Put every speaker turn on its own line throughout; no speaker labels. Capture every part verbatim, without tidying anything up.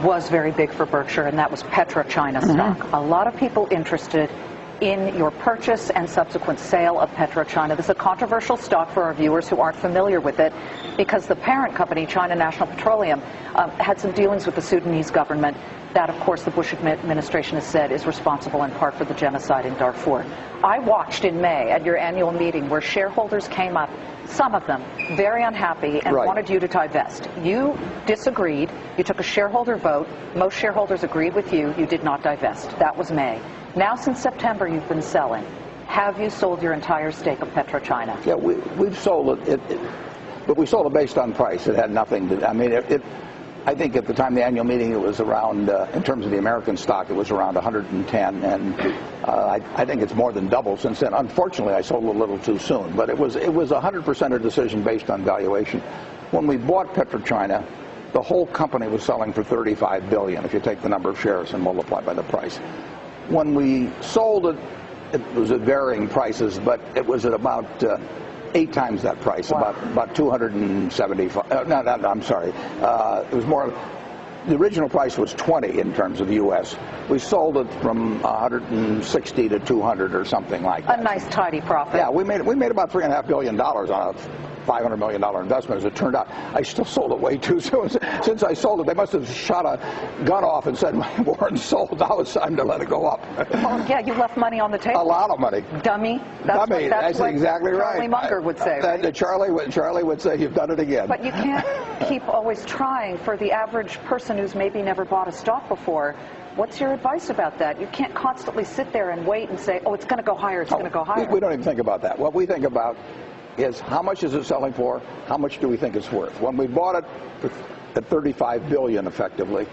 was very big for Berkshire, and that was PetroChina
Mm-hmm.
stock. A lot of people interested in your purchase and subsequent sale of PetroChina. This is a controversial stock for our viewers who aren't familiar with it, because the parent company, China National Petroleum, um, had some dealings with the Sudanese government. That, of course, the Bush administration has said is responsible in part for the genocide in Darfur. I watched in May at your annual meeting where shareholders came up, some of them very unhappy, and
right.
wanted you to divest. You disagreed. You took a shareholder vote. Most shareholders agreed with you. You did not divest. That was May. Now, since September, you've been selling. Have you sold your entire stake of PetroChina?
Yeah, we, we've sold it, it, it, but we sold it based on price. It had nothing to, I mean, it, it I think at the time of the annual meeting, it was around, uh, in terms of the American stock, it was around one hundred ten, and uh, I, I think it's more than doubled since then. Unfortunately, I sold a little too soon, but it was it was one hundred percent a decision based on valuation. When we bought PetroChina, the whole company was selling for thirty-five billion dollars, if you take the number of shares and multiply by the price. When we sold it, it was at varying prices, but it was at about uh, eight times that price, wow. about about two hundred seventy-five. Uh, no, no, no, I'm sorry. Uh, it was more. The original price was twenty in terms of the U S. We sold it from one hundred sixty to two hundred or something like that.
A nice tidy profit.
Yeah, we made we made about three and a half billion dollars on a five hundred million dollar investment. As it turned out, I still sold it way too soon. Since I sold it, they must have shot a gun off and said, "Warren's sold. Now it's time to let it go up."
Well, yeah, you left money on the table.
A lot of money.
Dummy. That's
Dummy.
What, that's,
that's
what
exactly right.
Charlie Munger would say.
That,
right?
Charlie would Charlie would say, "You've done it again."
But you can't keep always trying. For the average person who's maybe never bought a stock before, what's your advice about that? You can't constantly sit there and wait and say, "Oh, it's going to go higher. It's
oh,
going to go higher."
We, we don't even think about that. What we think about is how much is it selling for? How much do we think it's worth? When we bought it at thirty-five billion dollars effectively,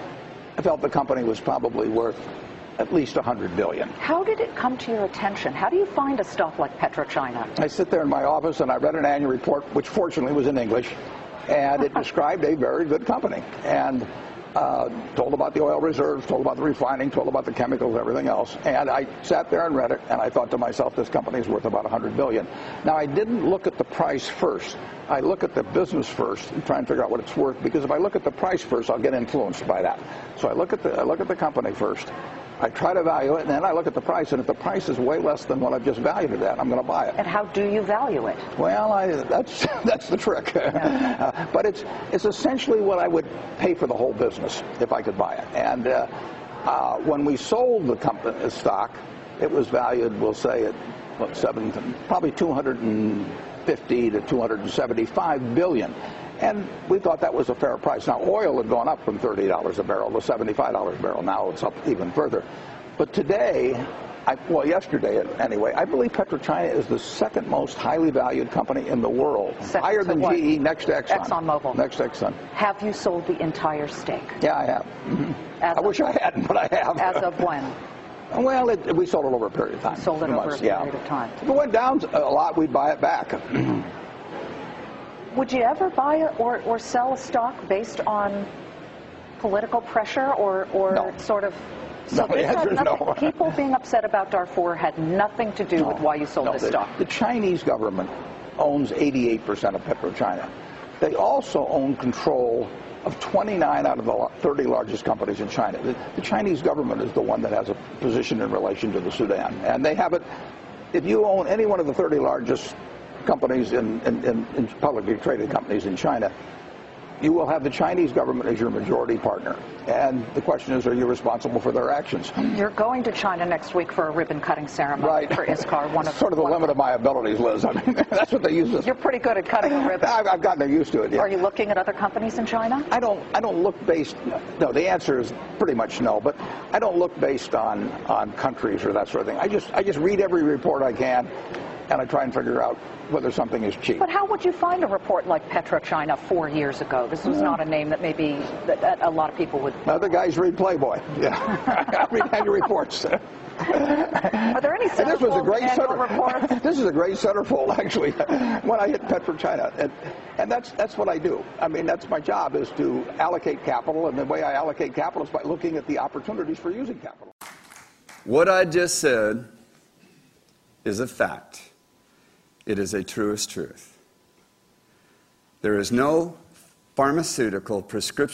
I felt the company was probably worth at least one hundred billion dollars.
How did it come to your attention? How do you find a stock like PetroChina?
I sit there in my office and I read an annual report, which fortunately was in English, and it described a very good company. And Uh, told about the oil reserves, told about the refining, told about the chemicals, everything else. And I sat there and read it, and I thought to myself, this company is worth about one hundred billion dollars. Now, I didn't look at the price first. I look at the business first and try and figure out what it's worth, because if I look at the price first, I'll get influenced by that. So I look at the, I look at the company first. I try to value it, and then I look at the price, and if the price is way less than what I've just valued it at, I'm going to buy it.
And how do you value it?
Well, I, that's that's the trick. Yeah. uh, but it's it's essentially what I would pay for the whole business if I could buy it. And uh, uh, when we sold the company the stock, it was valued, we'll say, at what, seven, probably two hundred fifty to two hundred seventy-five billion. And we thought that was a fair price. Now, oil had gone up from thirty dollars a barrel to seventy-five dollars a barrel. Now it's up even further. But today, I, well, yesterday anyway, I believe PetroChina is the second most highly valued company in the world.
Second
Higher than
what?
G E, next to Exxon.
ExxonMobil.
Next to Exxon.
Have you sold the entire stake?
Yeah, I have. Mm-hmm. I wish I hadn't, but I have.
As of when?
Well, it, we sold it over a period of time.
Sold it over
months,
a period
yeah.
of time.
If it went down a lot, we'd buy it back.
Would you ever buy or, or sell a stock based on political pressure or, or
no.
sort of... So
no, the answer is no.
People being upset about Darfur had nothing to do
no.
with why you sold
no,
this
the,
stock.
The Chinese government owns eighty-eight percent of PetroChina. They also own control of twenty-nine out of the thirty largest companies in China. The, the Chinese government is the one that has a position in relation to the Sudan. And they have it, if you own any one of the thirty largest companies in, in, in, in publicly traded companies in China, you will have the Chinese government as your majority partner. And the question is, are you responsible for their actions?
You're going to China next week for a ribbon-cutting ceremony
right.
for ISCAR. One of
sort of the limit of my abilities, Liz. I mean, that's what they use this.
You're pretty good at cutting a ribbon.
I've, I've gotten used to it, yeah.
Are you looking at other companies in China?
I don't, I don't look based, no, the answer is pretty much no, but I don't look based on, on countries or that sort of thing. I just, I just read every report I can, and I try and figure out whether something is cheap.
But how would you find a report like PetroChina four years ago? This was yeah. not a name that maybe that, that a lot of people would...
Other guys read Playboy. Yeah, I read annual reports.
Are there any
and this was a great
annual
center.
reports?
This is a great centerfold, actually, when I hit PetroChina. And, and that's, that's what I do. I mean, that's my job, is to allocate capital, and the way I allocate capital is by looking at the opportunities for using capital.
What I just said is a fact. It is a truest truth. There is no pharmaceutical prescription